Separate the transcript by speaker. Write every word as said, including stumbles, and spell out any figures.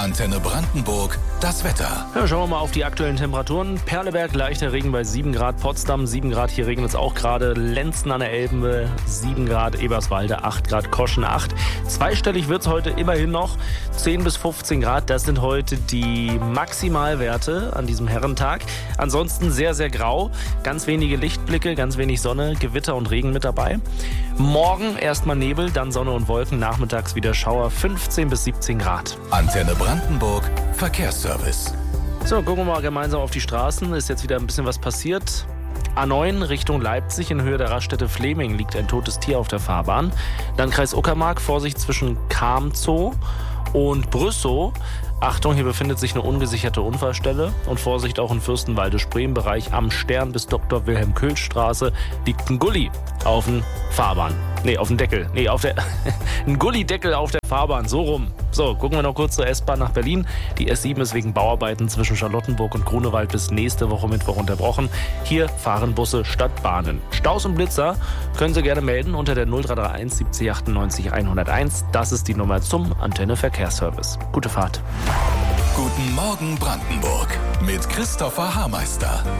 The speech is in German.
Speaker 1: Antenne Brandenburg, das Wetter.
Speaker 2: Ja, schauen wir mal auf die aktuellen Temperaturen. Perleberg, leichter Regen bei sieben Grad, Potsdam sieben Grad, hier regnet es auch gerade. Lenzen an der Elbe sieben Grad, Eberswalde acht Grad, Koschen acht. Zweistellig wird es heute immerhin noch, zehn bis fünfzehn Grad. Das sind heute die Maximalwerte an diesem Herrentag. Ansonsten sehr, sehr grau, ganz wenige Lichtblicke, ganz wenig Sonne, Gewitter und Regen mit dabei. Morgen erstmal Nebel, dann Sonne und Wolken, nachmittags wieder Schauer, fünfzehn bis siebzehn Grad.
Speaker 1: Antenne Brandenburg, Verkehrsservice.
Speaker 2: So, gucken wir mal gemeinsam auf die Straßen. Ist jetzt wieder ein bisschen was passiert. A neun Richtung Leipzig in Höhe der Raststätte Fleming liegt ein totes Tier auf der Fahrbahn. Dann Kreis Uckermark, Vorsicht zwischen Kamzow und Brüssow. Achtung, hier befindet sich eine ungesicherte Unfallstelle. Und Vorsicht auch in Fürstenwalde-Spree-Bereich am Stern bis Doktor Wilhelm-Köhl-Straße liegt ein Gully auf den Fahrbahn. Nee, auf dem Deckel. Nee, auf der ein Gullideckel auf der Fahrbahn, so rum. So, gucken wir noch kurz zur S-Bahn nach Berlin. Die S sieben ist wegen Bauarbeiten zwischen Charlottenburg und Grunewald bis nächste Woche Mittwoch unterbrochen. Hier fahren Busse statt Bahnen. Staus und Blitzer können Sie gerne melden unter der null drei drei eins siebzig achtundneunzig hunderteins. Das ist die Nummer zum Antenne Verkehrsservice. Gute Fahrt.
Speaker 1: Guten Morgen Brandenburg mit Christopher Hameister.